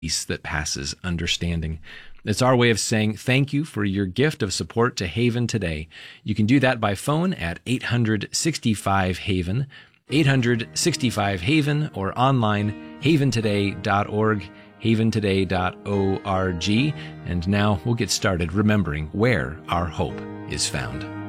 peace that passes understanding. It's our way of saying thank you for your gift of support to Haven today. You can do that by phone at 865-HAVEN, 865-HAVEN, or online, haventoday.org, haventoday.org. And now we'll get started remembering where our hope is found.